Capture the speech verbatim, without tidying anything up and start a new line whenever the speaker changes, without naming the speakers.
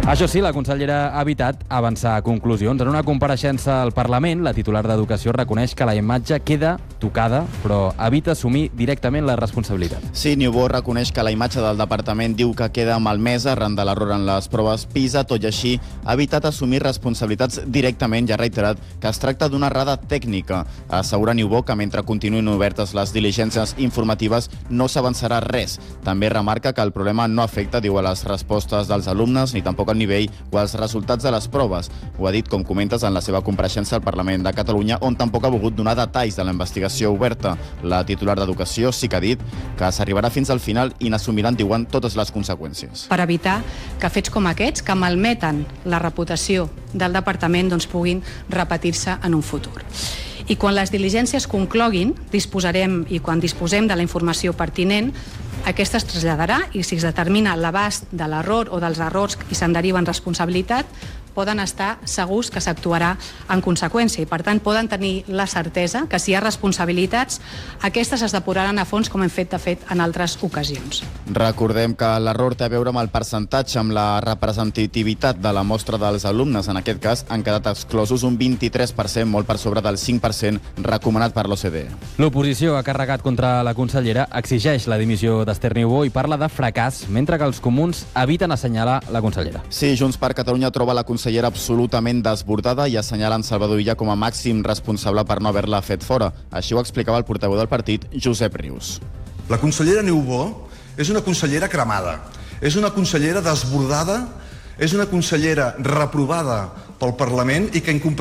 Això sí, la consellera ha evitat avançar a conclusions. En una compareixença al Parlament, la titular d'Educació reconeix que la imatge queda tocada, però evita assumir directament la responsabilitat.
Sí, Niubó reconeix que la imatge del departament diu que queda malmesa arran de l'error en les proves PISA. Tot i així, ha evitat assumir responsabilitats directament i ha reiterat que es tracta d'una errada tècnica. Assegura Niubó que mentre continuïn obertes les diligències informatives no s'avançarà res. També remarca que el problema no afecta, diu, a les respostes dels alumnes ni tampoc al nivell o als resultats de les proves. Ho ha dit, com comentes, en la seva compareixença al Parlament de Catalunya, on tampoc ha volgut donar detalls de la investigació oberta. La titular d'Educació sí que ha dit que s'arribarà fins al final i n'assumiran, diuen, totes les conseqüències.
Per evitar que fets com aquests, que malmeten la reputació del departament, doncs puguin repetir-se en un futur. I quan les diligències concloguin, disposarem, i quan disposem de la informació pertinent, aquesta es traslladarà i si es determina l'abast de l'error o dels errors i se'n deriven responsabilitat, poden estar segurs que s'actuarà en conseqüència i, per tant, poden tenir la certesa que si hi ha responsabilitats, aquestes es depuraran a fons com hem fet, de fet, en altres ocasions.
Recordem que l'error té a veure amb el percentatge, amb la representativitat de la mostra dels alumnes. En aquest cas, han quedat exclosos un vint-i-tres per cent, molt per sobre del cinc per cent recomanat per l'O C D E.
L'oposició ha carregat contra la consellera, exigeix la dimissió d'Esther Niubó i parla de fracàs, mentre que els comuns eviten assenyalar la consellera.
Sí, Junts per Catalunya troba la consellera absolutament desbordada i assenyalen Salvador Illa com a màxim responsable per no haver-la fet fora. Així ho explicava el portaveu del partit, Josep Rius.
La consellera Niubó és una consellera cremada, és una consellera desbordada, és una consellera reprovada pel Parlament i que incomprensiblement